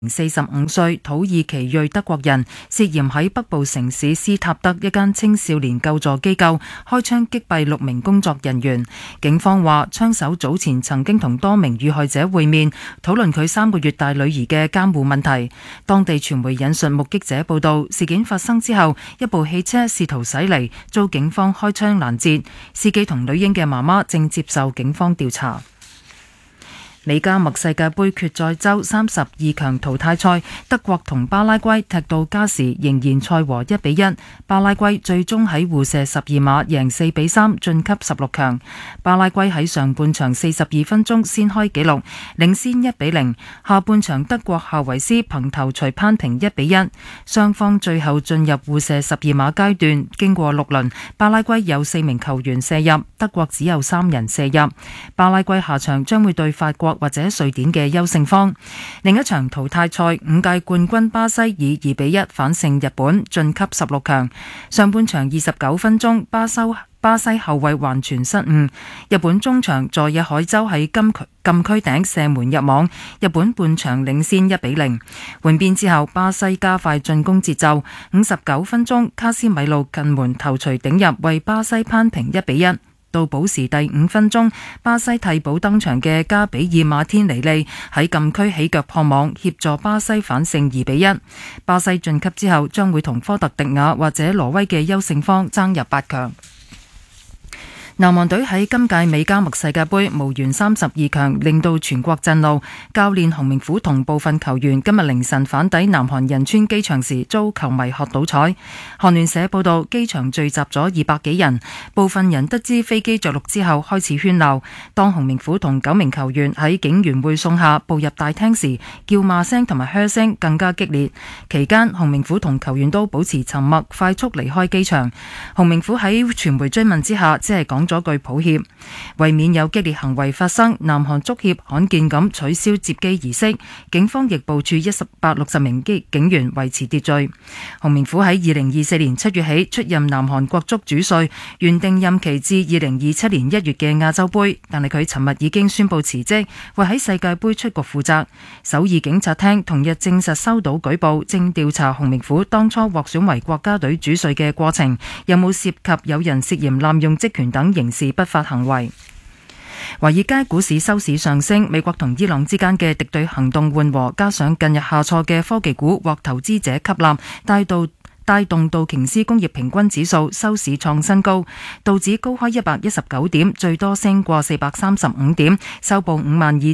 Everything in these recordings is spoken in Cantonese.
45歲土耳其裔德國人涉嫌喺北部城市斯塔德一間青少年救助機構開槍擊斃6名工作人員。警方話，槍手早前曾經同多名遇害者會面，討論佢3個月大女兒嘅監護問題。當地傳媒引述目擊者報道，事件發生之後，一部汽車試圖駛離，遭警方開槍攔截。司機同女嬰嘅媽媽正接受警方調查。美加墨世界盃決賽周32強淘汰賽，德國同巴拉圭踢到加時仍然賽和1-1，巴拉圭最終喺互射12碼贏4-3晉級16強。巴拉圭喺上半場42分鐘先開紀錄，領先1-0，下半場德國夏維斯憑頭槌扳平1-1，雙方最後進入互射12碼階段，經過6輪，巴拉圭有4名球員射入，德國只有3人射入。巴拉圭下場將會對法國或者瑞典嘅優勝方。另一場淘汰賽，5屆冠軍巴西以2-1反勝日本晉級16強。上半場29分鐘，巴西後衛還傳失誤，日本中場佐野海洲喺禁區頂射門入網，日本半場領先1-0。換邊之後，巴西加快進攻節奏，59分鐘，卡斯米路近門頭槌頂入，為巴西扳平1-1。到補時第5分鐘，巴西替補登場嘅加比爾馬天尼利喺禁區起腳破網，協助巴西反勝2-1。巴西晉級之後將會同科特迪瓦或者挪威嘅優勝方爭入8強。南韓隊喺今屆美加墨世界盃無緣32強，令到全國震怒。教練洪明虎同部分球員今日凌晨返抵南韓仁川機場時遭球迷喝倒彩。韓聯社報道，機場聚集咗200幾人，部分人得知飛機着陸之後開始喧鬧。當洪明虎同9名球員喺警員護送下步入大廳時，叫罵聲同埋噓聲更加激烈。期間，洪明虎同球員都保持沉默，快速離開機場。洪明虎喺傳媒追問之下，只係講咗句抱歉。為免有激烈行為發生，南韓足協罕見咁取消接機儀式，警方亦部署160名警員維持秩序。洪明虎喺2024年7月起出任南韓國足主帥，原定任期至2027年1月嘅亞洲盃，但係佢尋日已經宣布辭職，為喺世界盃出局負責。首爾警察廳同日證實收到舉報，正調查洪明虎當初獲選為國家隊主帥嘅過程，有冇涉及有人涉嫌濫用職權等刑事不法行為。華爾街股市收市上升，美國同伊朗之間嘅敵對行動緩和，加上近日下挫嘅科技股獲投資者吸納，帶動道瓊斯工業平均指數收市創新高，道指高開119點，最多升過435點，收報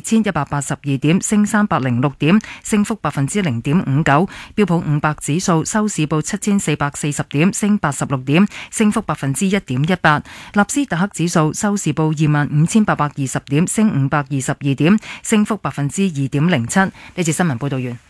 52,182點，升306點，升幅0.59%。標普500指數收市報7,440點，升86點，升幅1.18%。納斯達克指數收市報25,820點，升522點，升幅2.07%。呢節新聞報道完。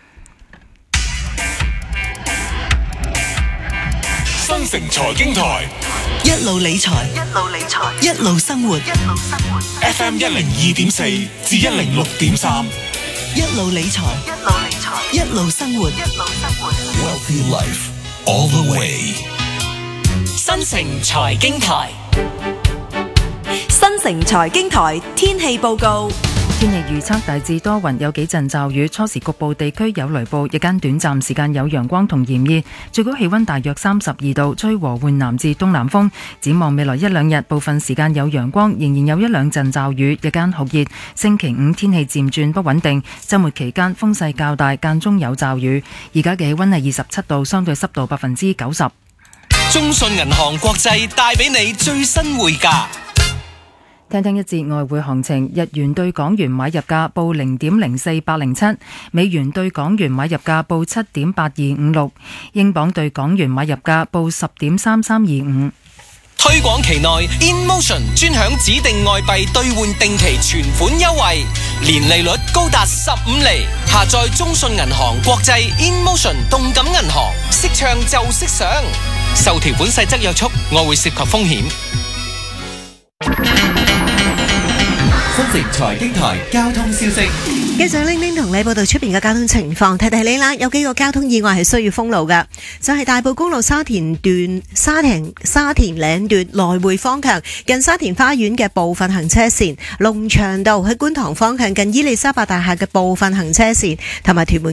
新城財經台一路理財，一路生活。 FM 102.4至106.3， 一路理財，一路生活。 Wealthy Life all the way。 新城財經台，新城財經台天氣報告。 天氣預測大致多雲，有幾陣驟雨，初時局部地區有雷暴，日間短暫時間有陽光同炎熱，最高氣溫大約32度，吹和緩南至東南風。展望未來1-2日，部分時間有陽光，仍然有1-2陣驟雨，日間酷熱。星期5天氣漸轉不穩定，周末期間風勢較大，間中有驟雨。而家嘅氣溫係27度，相對濕度90%。 中信銀行國際帶俾你最新匯價。 聽聽一節外匯行情，日元對港元買入價報0.04807，美元對港元買入價報7.8256，英鎊對港元買入價報10.3325。 推廣期內 InMotion 專享指定外幣兌換定期存款優惠，年利率高達15厘。下載中信銀行國際 InMotion 動感銀行，識唱就識上。受條款細則約束，外匯涉及風險。 新城財經台交通消息， 繼續拎拎同你報道出邊嘅交通情況，提提你啦，有幾個交通意外係需要封路嘅，就係大埔公路沙田嶺段來回方向近沙田花園嘅部分行車線，龍翔道去觀塘方向近伊利沙伯大廈嘅部分行車線，同埋屯門